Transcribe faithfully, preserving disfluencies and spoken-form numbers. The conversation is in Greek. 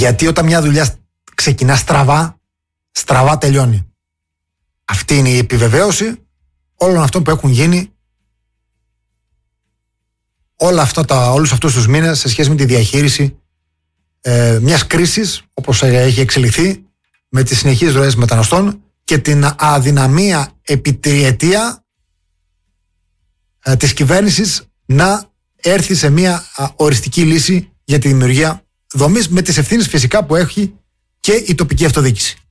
Γιατί όταν μια δουλειά ξεκινά στραβά, στραβά τελειώνει. Αυτή είναι η επιβεβαίωση όλων αυτών που έχουν γίνει όλα αυτά τα, όλους αυτούς τους μήνες σε σχέση με τη διαχείριση ε, μιας κρίσης όπως έχει εξελιχθεί με τις συνεχείς ροές μεταναστών και την αδυναμία επί τριετία ε, της κυβέρνησης να έρθει σε μια α, οριστική λύση για τη δημιουργία δομής, με τις ευθύνες φυσικά που έχει και η τοπική αυτοδιοίκηση.